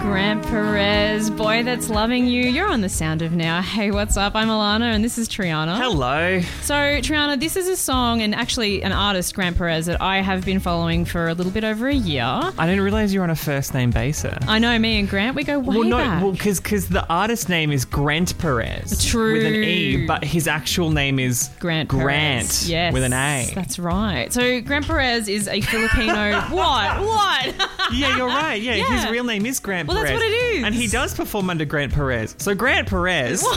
Grant Perez, Boy That's Loving You. You're on The Sound of Now. Hey, what's up? I'm Alana and this is Triana. Hello. So, Triana, this is a song and actually an artist, Grant Perez, that I have been following for a little bit over a year. I didn't realise you were on a first name basis. I know, me and Grant, we go way back. Well, because the artist name is Grant Perez. True. With an E, but his actual name is Grant Perez. Yes. With an A. That's right. So, Grant Perez is a Filipino... What? Yeah, you're right. Yeah, his real name is Grant Perez. Well, that's what it is. And he does perform under Grant Perez. So Grant Perez...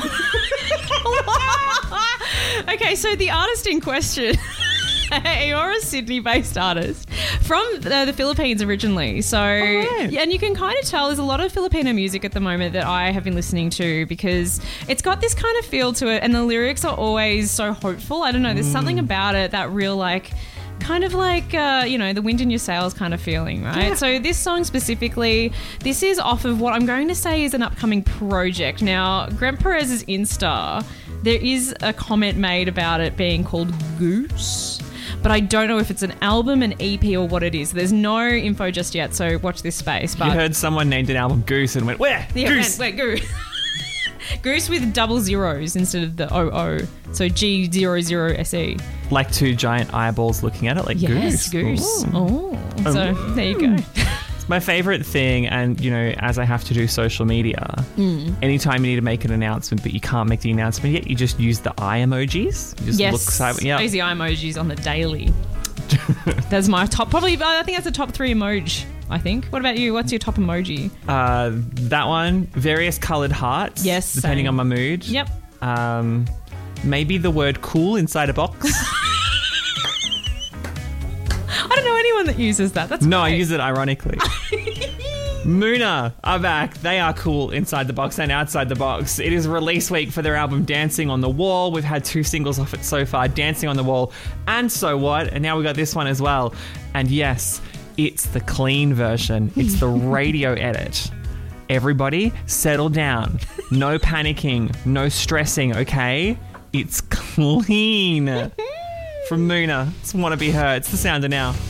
Okay, so the artist in question... You're a Sydney-based artist from the Philippines originally. So, yeah, and you can kind of tell there's a lot of Filipino music at the moment that I have been listening to because it's got this kind of feel to it and the lyrics are always so hopeful. I don't know, there's something about it that real like... kind of like, the wind in your sails kind of feeling, right? Yeah. So this song specifically, this is off of what I'm going to say is an upcoming project. Now, Grant Perez's Insta, there is a comment made about it being called Goose, but I don't know if it's an album, an EP, or what it is. There's no info just yet, so watch this space. But you heard someone named an album Goose and went, where? Yeah, Goose. Where? Goose. Goose with double zeros instead of the OO. So G00SE. Like two giant eyeballs looking at it, like Goose. Goose. Oh. So there you go. It's my favourite thing, and, as I have to do social media, anytime you need to make an announcement but you can't make the announcement yet, you just use the eye emojis. You just look silent. I use the eye emojis on the daily. That's my top, probably, I think that's the top 3 emoji. I think. What about you? What's your top emoji? That one, various coloured hearts. Yes, depending same. on my mood. Yep. Maybe the word cool inside a box. I don't know anyone that uses that. That's No, great. I use it ironically. Moona are back. They are cool inside the box and outside the box. It is release week for their album Dancing on the Wall. We've had 2 singles off it so far, Dancing on the Wall and So What, and now we got this one as well. And yes, it's the clean version. It's the radio edit. Everybody, settle down. No panicking. No stressing, okay? It's clean. From Moona. It's Wanna Be Her. It's The Sound of Now.